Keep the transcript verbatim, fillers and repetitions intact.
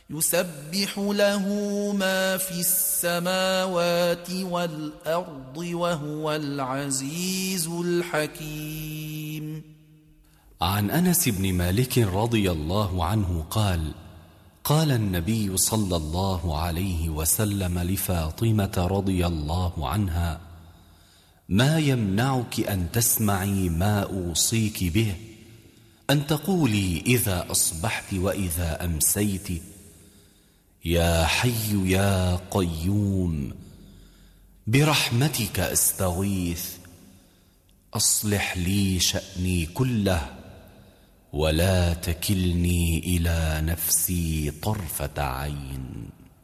يسبح له ما في السماوات والأرض وهو العزيز الحكيم. عن أنس بن مالك رضي الله عنه قال: قال النبي صلى الله عليه وسلم لفاطمة رضي الله عنها: ما يمنعك أن تسمعي ما أوصيك به، أن تقولي إذا أصبحت وإذا أمسيت: يا حي يا قيوم برحمتك أستغيث، أصلح لي شأني كله ولا تكلني إلى نفسي طرفة عين.